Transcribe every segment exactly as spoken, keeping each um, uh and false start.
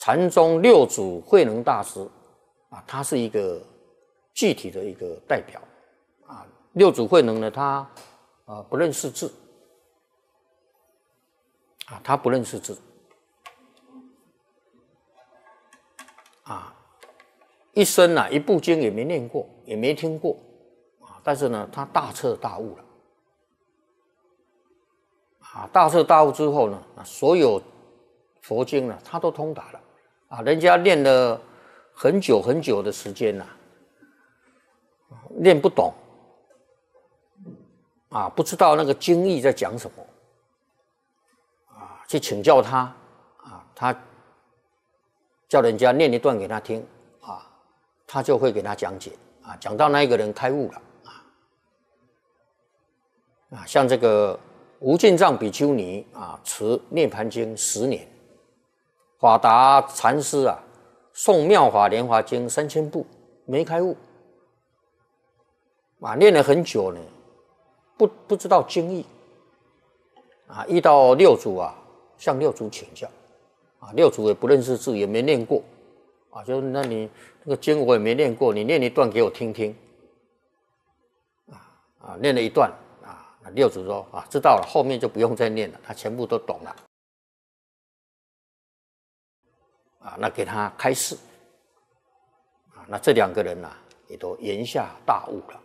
禅宗六祖慧能大师啊，他是一个具体的一个代表啊。六祖慧能呢，他啊不认识字啊，他不认识字啊，一生啊一部经也没念过，也没听过啊，但是呢，他大彻大悟了。啊，大彻大悟之后呢，所有佛经呢，他都通达了啊。人家念了很久很久的时间呐、啊，念不懂啊，不知道那个经义在讲什么啊，去请教他啊，他叫人家念一段给他听啊，他就会给他讲解啊，讲到那一个人开悟了啊啊，像这个。无尽藏比丘尼啊，持《涅盘经》十年；法达禅师啊，诵《妙法莲华经》三千部，没开悟啊，念了很久呢，不不知道经义啊。遇到六祖啊，向六祖请教啊，六祖也不认识字，也没念过啊，就那你那个经我也没念过，你念一段给我听听啊啊，念了一段。六祖说啊，知道了，后面就不用再念了，他全部都懂了啊。那给他开示啊，那这两个人呐、啊，也都言下大悟了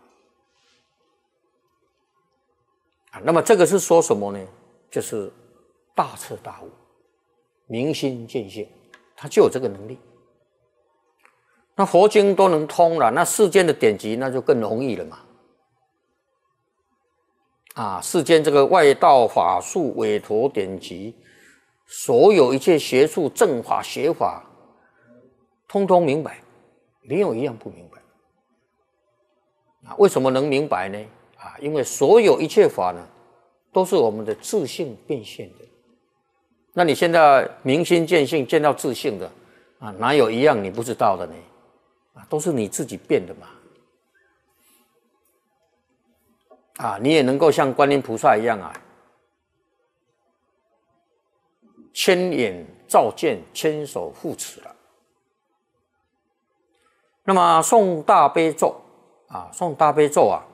啊。那么这个是说什么呢？就是大彻大悟，明心见性，他就有这个能力。那佛经都能通了，那世间的典籍那就更容易了嘛。啊，世间这个外道法术、韦陀典籍，所有一切学术、正法、邪法，通通明白，没有一样不明白。啊，为什么能明白呢？啊，因为所有一切法呢，都是我们的自性变现的。那你现在明心见性，见到自性的啊，哪有一样你不知道的呢？啊，都是你自己变的嘛。啊，你也能够像观音菩萨一样啊，千眼照见，千手护持了。那么诵大悲咒啊，诵大悲咒啊，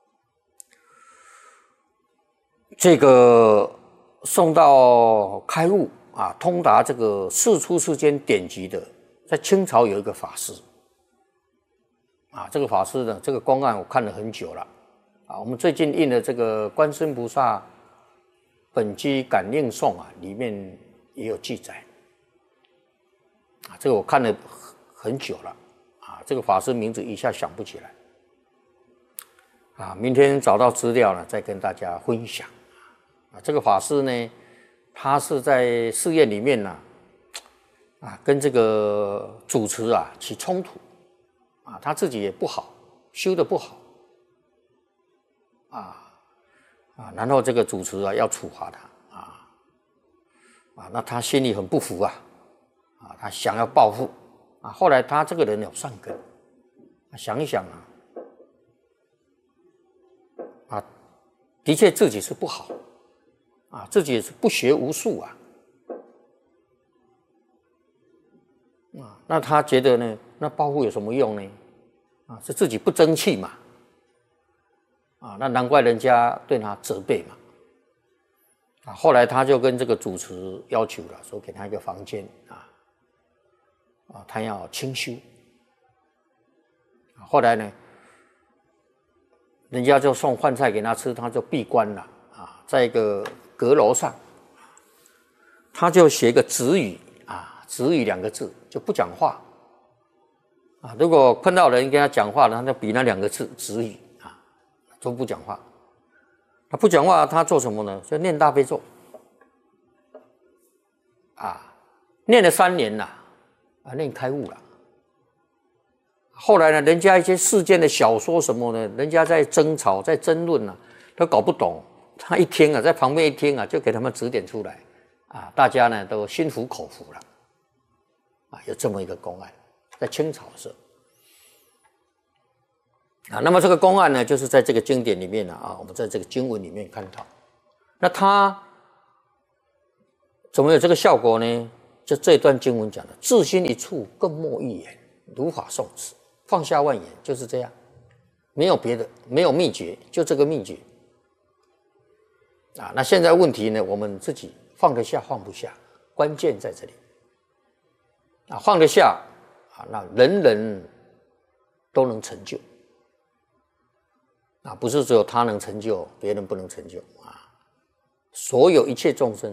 这个诵到开悟啊，通达这个世出世间典籍的，在清朝有一个法师啊，这个法师呢，这个公案我看了很久了。啊，我们最近印的这个《观世音菩萨本机感应颂》啊，里面也有记载。啊，这个我看了很久了，啊，这个法师名字一下想不起来。啊，明天找到资料呢，再跟大家分享。啊，这个法师呢，他是在寺院里面呢，啊，跟这个主持啊起冲突，啊，他自己也不好，修得不好。啊啊，然后这个主持啊要处罚他啊啊，那他心里很不服啊啊，他想要报复啊。后来他这个人有善根，想一想啊啊，的确自己是不好啊，自己是不学无术啊啊，那他觉得呢，那报复有什么用呢？啊，是自己不争气嘛。啊，那难怪人家对他责备嘛。啊，后来他就跟这个主持要求了，说给他一个房间啊，啊，他要清修。后来呢，人家就送饭菜给他吃，他就闭关了啊，在一个阁楼上，他就写个止语啊，止语两个字就不讲话啊。如果碰到人跟他讲话，他就比那两个字止语。都不讲话，他不讲话，他做什么呢？就念大悲咒，啊，念了三年了，啊，念开悟了。后来呢，人家一些世间的小说什么呢，人家在争吵，在争论呢、啊，他搞不懂，他一听啊，在旁边一听啊，就给他们指点出来，啊，大家呢都心服口服了，啊，有这么一个公案，在清朝的时候。啊，那么这个公案呢，就是在这个经典里面呢，啊，我们在这个经文里面看到，那它怎么有这个效果呢？ 就这段经文讲的，自心一处，更莫一言，如法受持，放下万言，就是这样，没有别的，没有秘诀，就这个秘诀。啊，那现在问题呢，我们自己放得下放不下，关键在这里。啊，放得下，啊，那人人都能成就。啊，不是只有他能成就，别人不能成就啊，所有一切众生